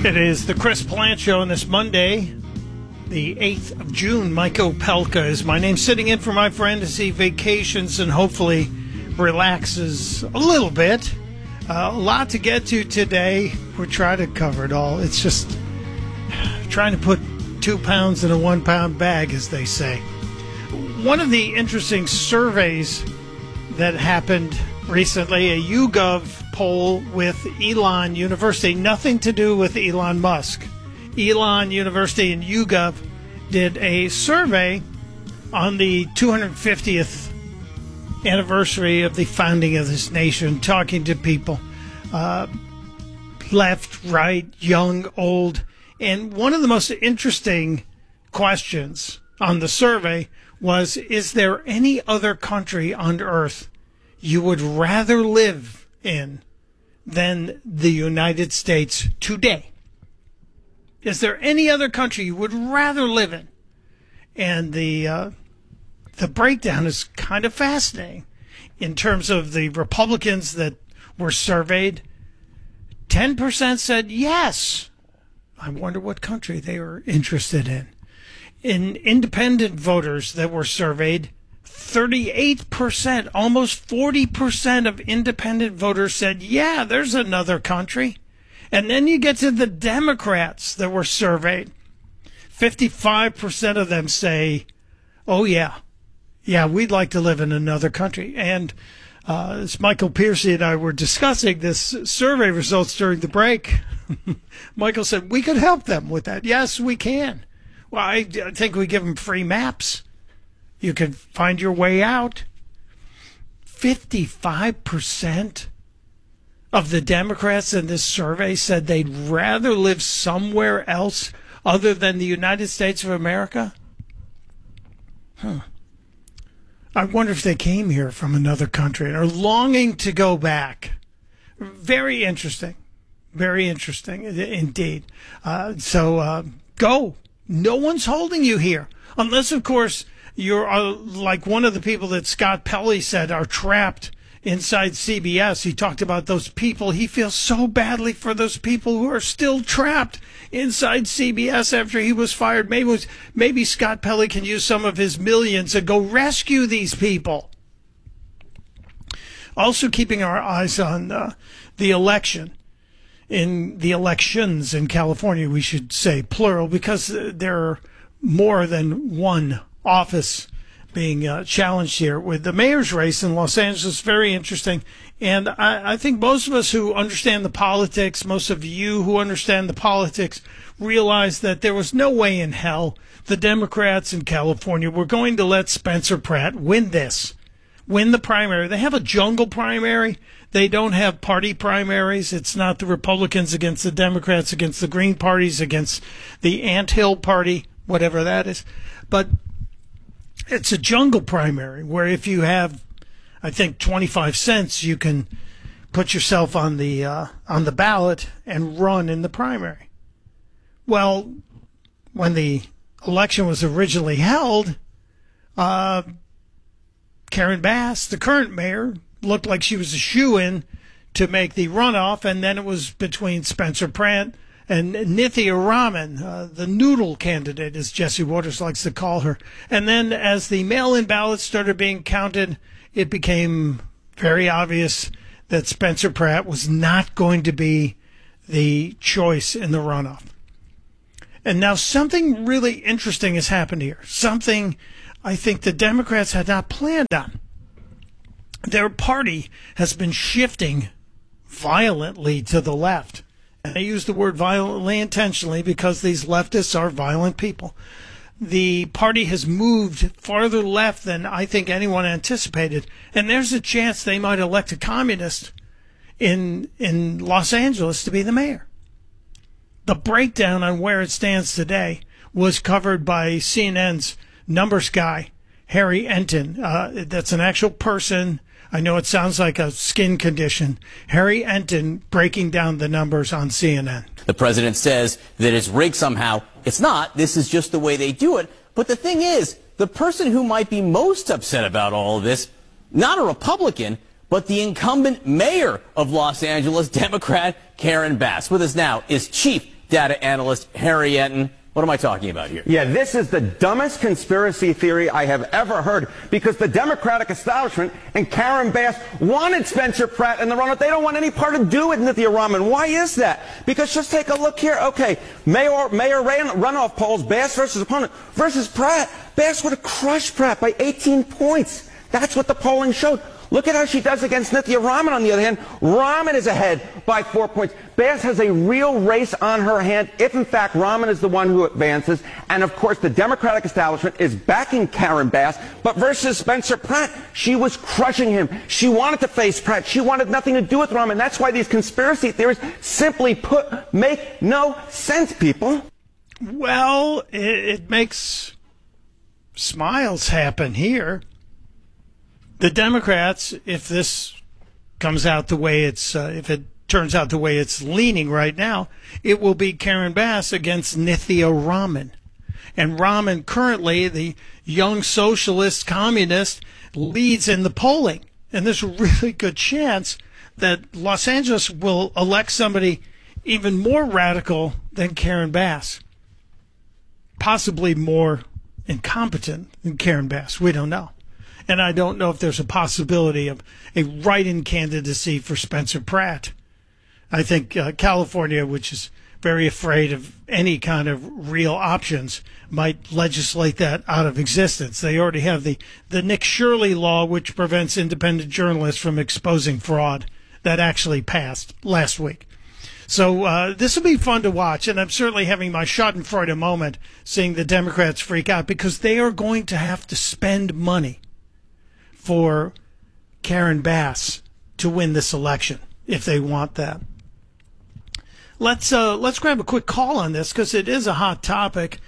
It is the Chris Plant Show on this Monday, the 8th of June. Mike Opelka is my name, sitting in for my friend as he vacations and hopefully relaxes a little bit. A lot to get to today. We're trying to cover it all. It's just trying to put 2 pounds in a 1 pound bag, as they say. One of the interesting surveys that happened recently, a YouGov poll with Elon University, nothing to do with Elon Musk. Elon University and YouGov did a survey on the 250th anniversary of the founding of this nation, talking to people, left, right, young, old. And one of the most interesting questions on the survey was, is there any other country on earth you would rather live in than the United States today? Is there any other country you would rather live in? And the breakdown is kind of fascinating. In terms of the Republicans that were surveyed, 10% said yes. I wonder what country they were interested in. In independent voters that were surveyed, 38%, almost 40% of independent voters said, yeah, there's another country. And then you get to the Democrats that were surveyed. 55% of them say, oh, yeah, we'd like to live in another country. And as Michael Piercy and I were discussing this survey results during the break, Michael said, we could help them with that. Yes, we can. Well, I think we give them free maps. You can find your way out. 55% of the Democrats in this survey said they'd rather live somewhere else other than the United States of America. I wonder if they came here from another country and are longing to go back. Very interesting. Very interesting indeed. So go. No one's holding you here. Unless, of course, you're like one of the people that Scott Pelley said are trapped inside CBS. He talked about those people. He feels so badly for those people who are still trapped inside CBS after he was fired. Maybe Scott Pelley can use some of his millions and go rescue these people. Also keeping our eyes on the election. In the elections in California, we should say plural, because there are more than one office being challenged here. With the mayor's race in Los Angeles, very interesting. And I think most of us who understand the politics, most of you who understand the politics, realize that there was no way in hell the Democrats in California were going to let Spencer Pratt win the primary. They have a jungle primary. They don't have party primaries. It's not the Republicans against the Democrats, against the Green parties, against the Anthill Party, whatever that is. But it's a jungle primary where if you have, I think, 25 cents, you can put yourself on the ballot and run in the primary. Well, when the election was originally held, Karen Bass, the current mayor, looked like she was a shoo-in to make the runoff, and then it was between Spencer Pratt and Nithya Raman, the noodle candidate, as Jesse Waters likes to call her. And then as the mail-in ballots started being counted, it became very obvious that Spencer Pratt was not going to be the choice in the runoff. And now something really interesting has happened here, something I think the Democrats had not planned on. Their party has been shifting violently to the left. And I use the word violently intentionally because these leftists are violent people. The party has moved farther left than I think anyone anticipated. And there's a chance they might elect a communist in Los Angeles to be the mayor. The breakdown on where it stands today was covered by CNN's numbers guy, Harry Enton. That's an actual person. I know it sounds like a skin condition. Harry Enton breaking down the numbers on CNN. The president says that it's rigged somehow. It's not. This is just the way they do it. But the thing is, the person who might be most upset about all of this, not a Republican, but the incumbent mayor of Los Angeles, Democrat Karen Bass. With us now is Chief data analyst Harry Enton. What am I talking about here? Yeah, this is the dumbest conspiracy theory I have ever heard, because the Democratic establishment and Karen Bass wanted Spencer Pratt in the runoff. They don't want any part to do with Nithya Raman. Why is that? Because just take a look here. Okay, mayor runoff polls, Bass versus opponent versus Pratt. Bass would have crushed Pratt by 18 points. That's what the polling showed. Look at how she does against Nithya Raman, on the other hand. Raman is ahead by 4 points. Bass has a real race on her hand if, in fact, Raman is the one who advances. And, of course, the Democratic establishment is backing Karen Bass. But versus Spencer Pratt, she was crushing him. She wanted to face Pratt. She wanted nothing to do with Raman. That's why these conspiracy theories, simply put, make no sense, people. Well, it makes smiles happen here. The Democrats, if this comes out the way if it turns out the way it's leaning right now, it will be Karen Bass against Nithya Raman. And Raman, currently, the young socialist communist, leads in the polling. And there's a really good chance that Los Angeles will elect somebody even more radical than Karen Bass. Possibly more incompetent than Karen Bass. We don't know. And I don't know if there's a possibility of a write-in candidacy for Spencer Pratt. I think California, which is very afraid of any kind of real options, might legislate that out of existence. They already have the Nick Shirley law, which prevents independent journalists from exposing fraud. That actually passed last week. So this will be fun to watch, and I'm certainly having my schadenfreude moment seeing the Democrats freak out, because they are going to have to spend money for Karen Bass to win this election if they want that. Let's grab a quick call on this, because it is a hot topic.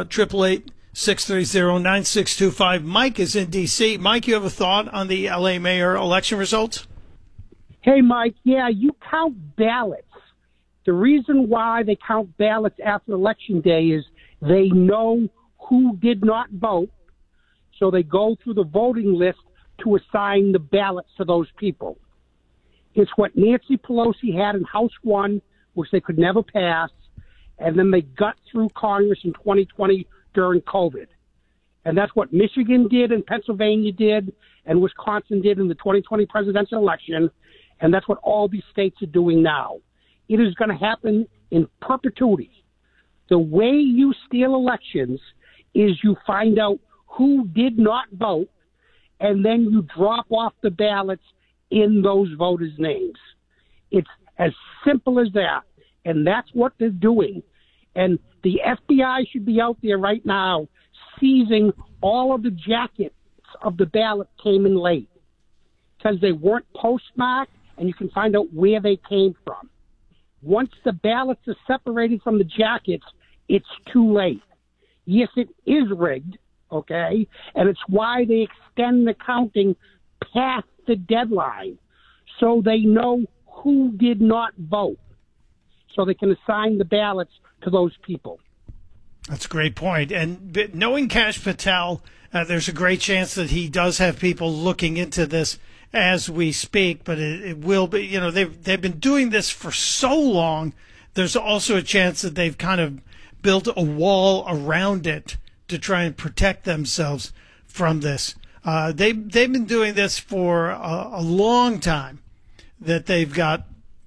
888-630-9625. Mike is in D.C. Mike, you have a thought on the L.A. mayor election results? Hey, Mike, yeah, you count ballots. The reason why they count ballots after Election Day is they know who did not vote, so they go through the voting list to assign the ballots to those people. It's what Nancy Pelosi had in House 1, which they could never pass, and then they got through Congress in 2020 during COVID. And that's what Michigan did and Pennsylvania did and Wisconsin did in the 2020 presidential election, and that's what all these states are doing now. It is going to happen in perpetuity. The way you steal elections is you find out who did not vote, and then you drop off the ballots in those voters' names. It's as simple as that, and that's what they're doing. And the FBI should be out there right now seizing all of the jackets of the ballot came in late, because they weren't postmarked, and you can find out where they came from. Once the ballots are separated from the jackets, it's too late. Yes, it is rigged, okay? And it's why they extend the counting past the deadline, so they know who did not vote, so they can assign the ballots to those people. That's a great point. And knowing Kash Patel, there's a great chance that he does have people looking into this as we speak, but it will be, you know, they've been doing this for so long. There's also a chance that they've kind of built a wall around it to try and protect themselves from this. They've been doing this for a long time, that they've got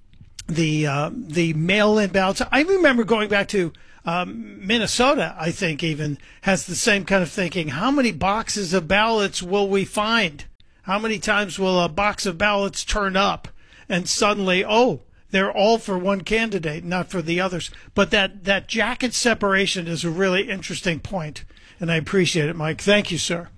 the mail-in ballots. I remember going back to Minnesota, I think, even has the same kind of thinking. How many boxes of ballots will we find? How many times will a box of ballots turn up and suddenly, oh, they're all for one candidate, not for the others? But that jacket separation is a really interesting point, and I appreciate it, Mike. Thank you, sir.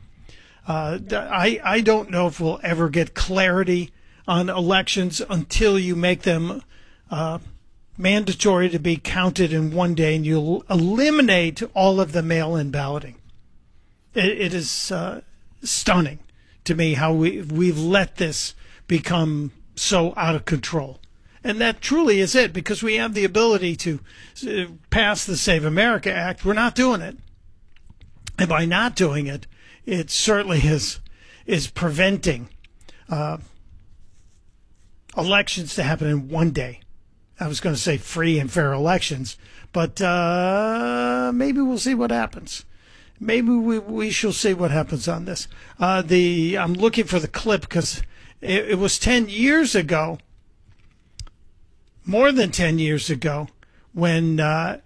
I don't know if we'll ever get clarity on elections until you make them mandatory to be counted in one day, and you'll eliminate all of the mail-in balloting. It is stunning to me how we've let this become so out of control. And that truly is it, because we have the ability to pass the Save America Act. We're not doing it. And by not doing it, it certainly is preventing elections to happen in one day. I was going to say free and fair elections, but maybe we'll see what happens. Maybe we shall see what happens on this. I'm looking for the clip because it was 10 years ago, more than 10 years ago, when the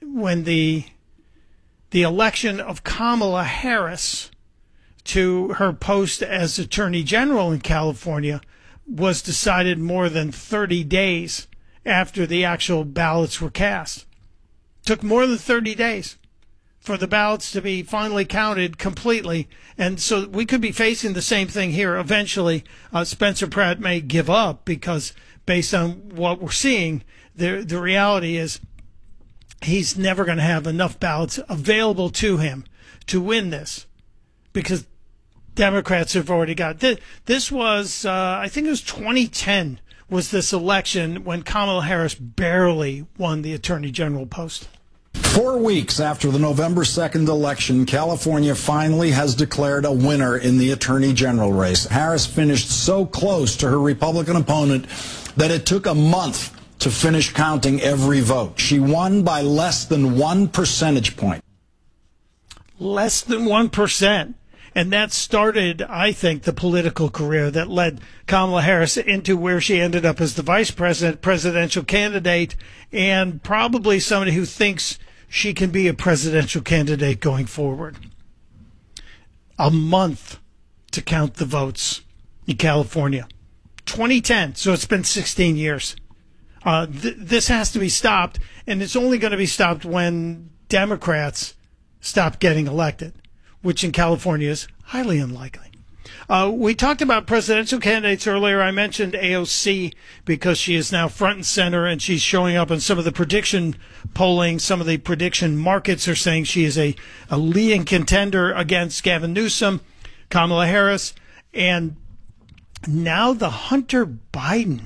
election of Kamala Harris to her post as Attorney General in California was decided more than 30 days after the actual ballots were cast. Took more than 30 days for the ballots to be finally counted completely. And so we could be facing the same thing here. Eventually, Spencer Pratt may give up because based on what we're seeing, the reality is he's never going to have enough ballots available to him to win this because Democrats have already got this was I think it was 2010 was this election when Kamala Harris barely won the Attorney General post. 4 weeks after the November 2nd election, California finally has declared a winner in the Attorney General race. Harris finished so close to her Republican opponent that it took a month to finish counting every vote. She won by less than 1 percentage point. Less than 1%. And that started, I think, the political career that led Kamala Harris into where she ended up as the vice president, presidential candidate, and probably somebody who thinks she can be a presidential candidate going forward. A month to count the votes in California. 2010, so it's been 16 years. This has to be stopped, and it's only going to be stopped when Democrats stop getting elected, which in California is highly unlikely. We talked about presidential candidates earlier. I mentioned AOC because she is now front and center, and she's showing up in some of the prediction polling. Some of the prediction markets are saying she is a leading contender against Gavin Newsom, Kamala Harris, and now the Hunter Biden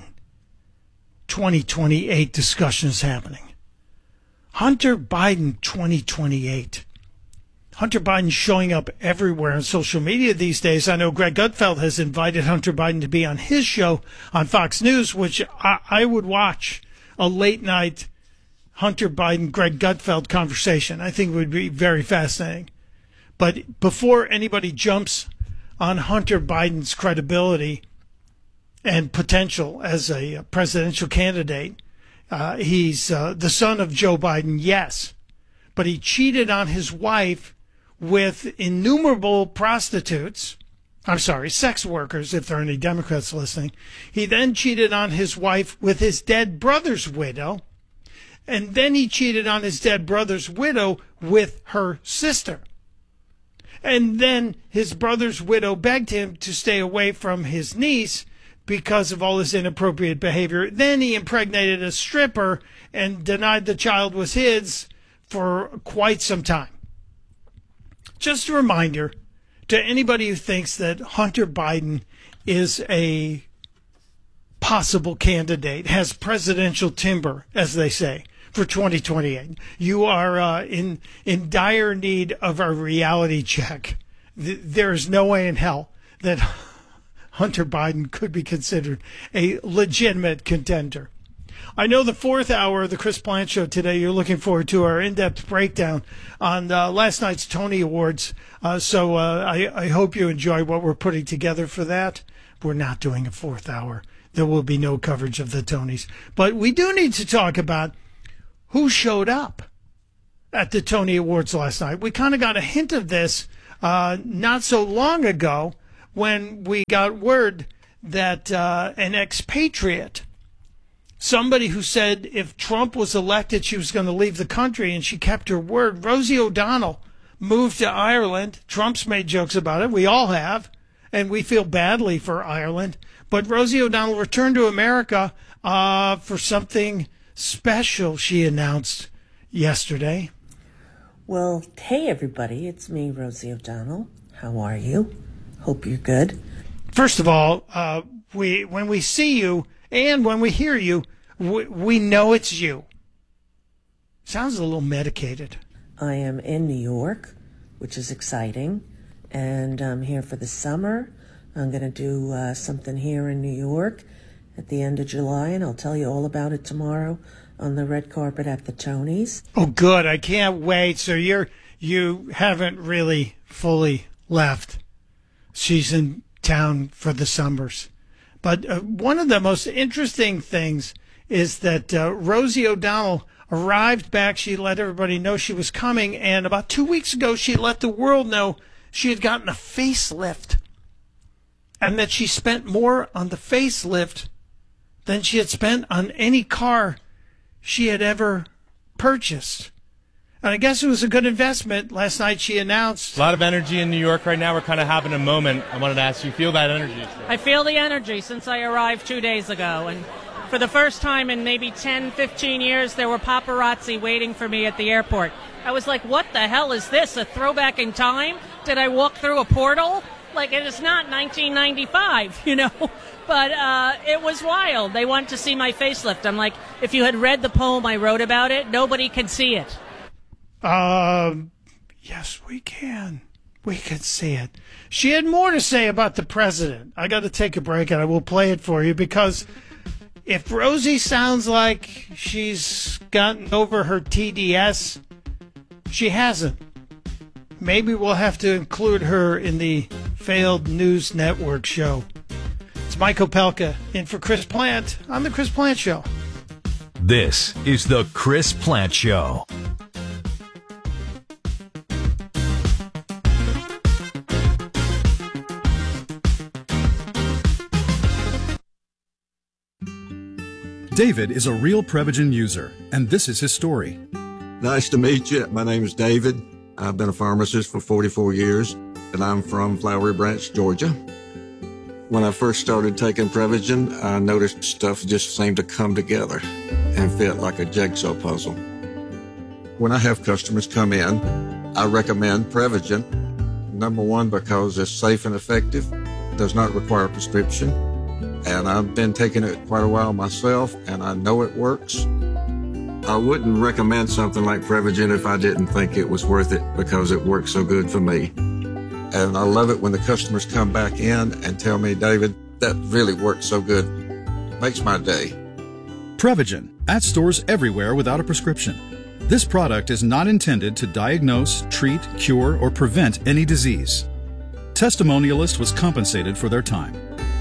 2028 discussion is happening. Hunter Biden 2028. Hunter Biden showing up everywhere on social media these days. I know Greg Gutfeld has invited Hunter Biden to be on his show on Fox News, which I would watch a late night Hunter Biden, Greg Gutfeld conversation. I think it would be very fascinating. But before anybody jumps on Hunter Biden's credibility and potential as a presidential candidate, he's the son of Joe Biden, yes, but he cheated on his wife with innumerable prostitutes. I'm sorry, sex workers, if there are any Democrats listening. He then cheated on his wife with his dead brother's widow. And then he cheated on his dead brother's widow with her sister. And then his brother's widow begged him to stay away from his niece because of all his inappropriate behavior. Then he impregnated a stripper and denied the child was his for quite some time. Just a reminder to anybody who thinks that Hunter Biden is a possible candidate, has presidential timber, as they say, for 2028. You are in dire need of a reality check. There is no way in hell that Hunter Biden could be considered a legitimate contender. I know the fourth hour of the Chris Plante Show today, you're looking forward to our in-depth breakdown on last night's Tony Awards. So I hope you enjoy what we're putting together for that. We're not doing a fourth hour. There will be no coverage of the Tonys. But we do need to talk about who showed up at the Tony Awards last night. We kind of got a hint of this not so long ago when we got word that an expatriate, somebody who said if Trump was elected, she was going to leave the country, and she kept her word. Rosie O'Donnell moved to Ireland. Trump's made jokes about it. We all have, and we feel badly for Ireland. But Rosie O'Donnell returned to America for something special she announced yesterday. Well, hey, everybody. It's me, Rosie O'Donnell. How are you? Hope you're good. First of all, when we see you and when we hear you, we know it's you. Sounds a little medicated. I am in New York, which is exciting, and I'm here for the summer. I'm going to do something here in New York, at the end of July, and I'll tell you all about it tomorrow on the red carpet at the Tonys. Oh, good. I can't wait. So you haven't really fully left. She's in town for the summers. But one of the most interesting things is that Rosie O'Donnell arrived back. She let everybody know she was coming. And about 2 weeks ago, she let the world know she had gotten a facelift. And that she spent more on the facelift than she had spent on any car she had ever purchased. And I guess it was a good investment. Last night she announced. A lot of energy in New York right now. We're kind of having a moment. I wanted to ask you, feel that energy? I feel the energy since I arrived 2 days ago. And for the first time in maybe 10, 15 years, there were paparazzi waiting for me at the airport. I was like, what the hell is this? A throwback in time? Did I walk through a portal? Like, it is not 1995, you know? But it was wild. They wanted to see my facelift. I'm like, if you had read the poem I wrote about it, nobody could see it. Yes, we can. We can see it. She had more to say about the president. I got to take a break, and I will play it for you, because if Rosie sounds like she's gotten over her TDS, she hasn't. Maybe we'll have to include her in the failed news network show. It's Mike Opelka in for Chris Plant on The Chris Plant Show. This is The Chris Plant Show. David is a real Prevagen user, and this is his story. Nice to meet you. My name is David. I've been a pharmacist for 44 years, and I'm from Flowery Branch, Georgia. When I first started taking Prevagen, I noticed stuff just seemed to come together and fit like a jigsaw puzzle. When I have customers come in, I recommend Prevagen. Number one, because it's safe and effective, does not require a prescription. And I've been taking it quite a while myself, and I know it works. I wouldn't recommend something like Prevagen if I didn't think it was worth it, because it works so good for me. And I love it when the customers come back in and tell me, David, that really worked so good. Makes my day. Prevagen, at stores everywhere without a prescription. This product is not intended to diagnose, treat, cure, or prevent any disease. Testimonialist was compensated for their time.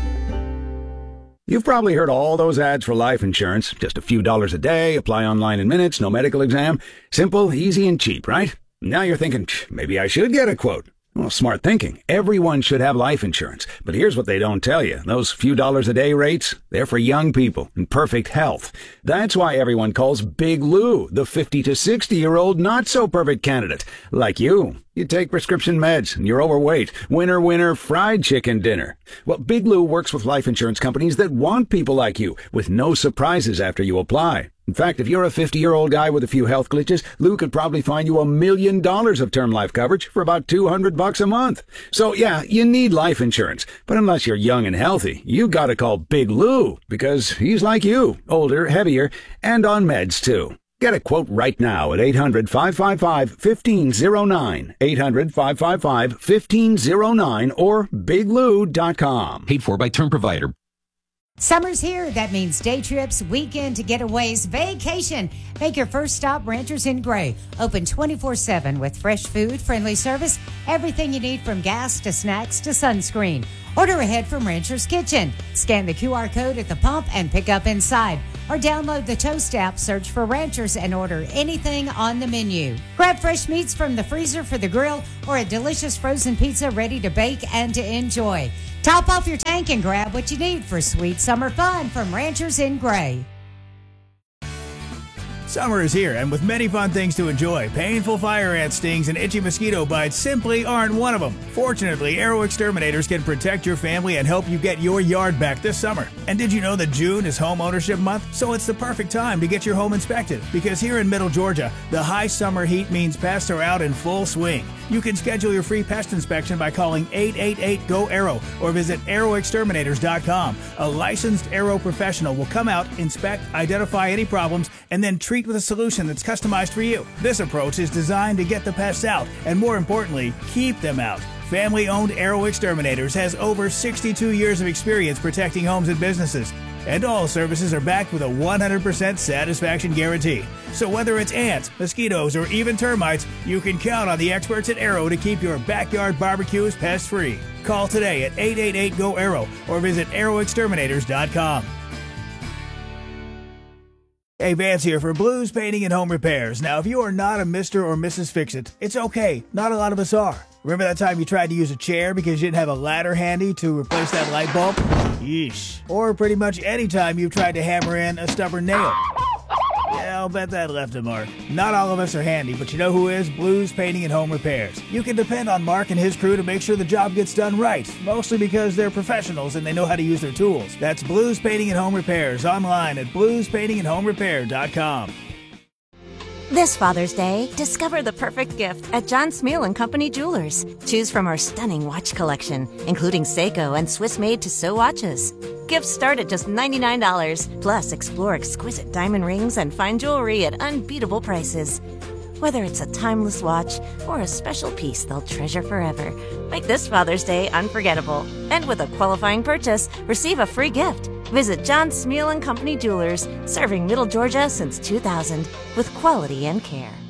You've probably heard all those ads for life insurance. Just a few dollars a day, apply online in minutes, no medical exam. Simple, easy, and cheap, right? Now you're thinking, maybe I should get a quote. Well, smart thinking. Everyone should have life insurance. But here's what they don't tell you. Those few dollars a day rates, they're for young people in perfect health. That's why everyone calls Big Lou the 50 to 60-year-old not-so-perfect candidate. Like you. You take prescription meds, and you're overweight. Winner, winner, fried chicken dinner. Well, Big Lou works with life insurance companies that want people like you, with no surprises after you apply. In fact, if you're a 50-year-old guy with a few health glitches, Lou could probably find you $1 million of term life coverage for about $200 a month. So, yeah, you need life insurance. But unless you're young and healthy, you gotta call Big Lou, because he's like you, older, heavier, and on meds, too. Get a quote right now at 800-555-1509, 800-555-1509, or biglou.com. Paid for by term provider. Summer's here. That means day trips, weekend getaways, vacation. Make your first stop Ranchers in Gray. Open 24/7 with fresh food, friendly service, everything you need from gas to snacks to sunscreen. Order ahead from Rancher's Kitchen. Scan the QR code at the pump and pick up inside. Or download the Toast app, search for Ranchers, and order anything on the menu. Grab fresh meats from the freezer for the grill or a delicious frozen pizza ready to bake and to enjoy. Top off your tank and grab what you need for sweet summer fun from Ranchers in Gray. Summer is here, and with many fun things to enjoy, painful fire ant stings and itchy mosquito bites simply aren't one of them. Fortunately, Arrow Exterminators can protect your family and help you get your yard back this summer. And did you know that June is Home Ownership Month? So it's the perfect time to get your home inspected, because here in Middle Georgia, the high summer heat means pests are out in full swing. You can schedule your free pest inspection by calling 888-GO-ARROW or visit arrowexterminators.com. A licensed Arrow professional will come out, inspect, identify any problems, and then treat with a solution that's customized for you. This approach is designed to get the pests out and, more importantly, keep them out. Family-owned Arrow Exterminators has over 62 years of experience protecting homes and businesses. And all services are backed with a 100% satisfaction guarantee. So whether it's ants, mosquitoes, or even termites, you can count on the experts at Arrow to keep your backyard barbecues pest-free. Call today at 888-GO-ARROW or visit arrowexterminators.com. Hey, Vance here for Blues Painting and Home Repairs. Now, if you are not a Mr. or Mrs. Fix-It, it's okay. Not a lot of us are. Remember that time you tried to use a chair because you didn't have a ladder handy to replace that light bulb? Yeesh. Or pretty much any time you've tried to hammer in a stubborn nail. Yeah, I'll bet that left a mark. Not all of us are handy, but you know who is? Blues Painting and Home Repairs. You can depend on Mark and his crew to make sure the job gets done right, mostly because they're professionals and they know how to use their tools. That's Blues Painting and Home Repairs, online at bluespaintingandhomerepair.com. This Father's Day, discover the perfect gift at John Smeal & Company Jewelers. Choose from our stunning watch collection, including Seiko and Swiss-made Tissot watches. Gifts start at just $99. Plus, explore exquisite diamond rings and fine jewelry at unbeatable prices. Whether it's a timeless watch or a special piece they'll treasure forever, make this Father's Day unforgettable. And with a qualifying purchase, receive a free gift. Visit John Smeal & Company Jewelers, serving Middle Georgia since 2000 with quality and care.